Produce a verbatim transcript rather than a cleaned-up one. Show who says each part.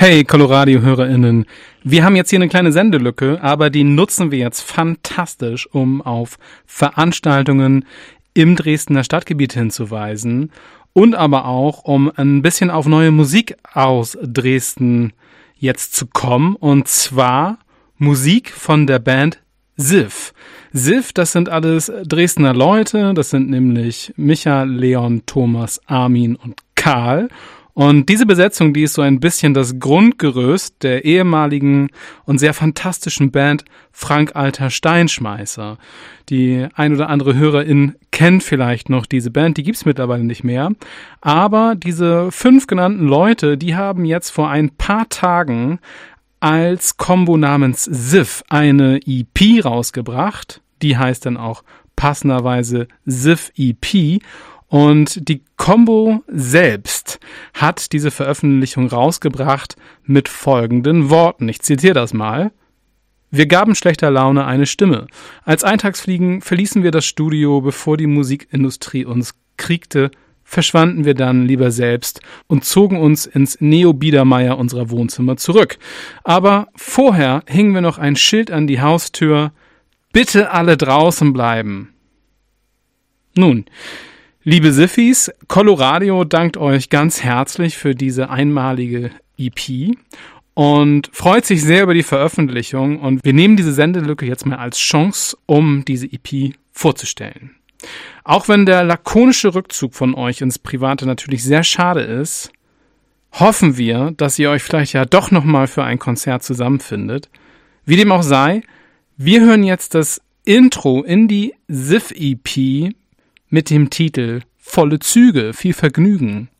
Speaker 1: Hey Coloradio-HörerInnen, wir haben jetzt hier eine kleine Sendelücke, aber die nutzen wir jetzt fantastisch, um auf Veranstaltungen im Dresdner Stadtgebiet hinzuweisen und aber auch, um ein bisschen auf neue Musik aus Dresden jetzt zu kommen, und zwar Musik von der Band Siff. Siff, das sind alles Dresdner Leute, das sind nämlich Micha, Leon, Thomas, Armin und Karl. Und diese Besetzung, die ist so ein bisschen das Grundgerüst der ehemaligen und sehr fantastischen Band Frank Alter Steinschmeißer. Die ein oder andere Hörerin kennt vielleicht noch diese Band, die gibt's mittlerweile nicht mehr. Aber diese fünf genannten Leute, die haben jetzt vor ein paar Tagen als Combo namens Siff eine E P rausgebracht. Die heißt dann auch passenderweise Siff E P. Und die Combo selbst hat diese Veröffentlichung rausgebracht mit folgenden Worten. Ich zitiere das mal. Wir gaben schlechter Laune eine Stimme. Als Eintagsfliegen verließen wir das Studio, bevor die Musikindustrie uns kriegte, verschwanden wir dann lieber selbst und zogen uns ins Neo-Biedermeier unserer Wohnzimmer zurück. Aber vorher hingen wir noch ein Schild an die Haustür. Bitte alle draußen bleiben. Nun, liebe Siffis, Coloradio dankt euch ganz herzlich für diese einmalige E P und freut sich sehr über die Veröffentlichung, und wir nehmen diese Sendelücke jetzt mal als Chance, um diese E P vorzustellen. Auch wenn der lakonische Rückzug von euch ins Private natürlich sehr schade ist, hoffen wir, dass ihr euch vielleicht ja doch nochmal für ein Konzert zusammenfindet. Wie dem auch sei, wir hören jetzt das Intro in die Siff E P mit dem Titel Volle Züge. Viel Vergnügen.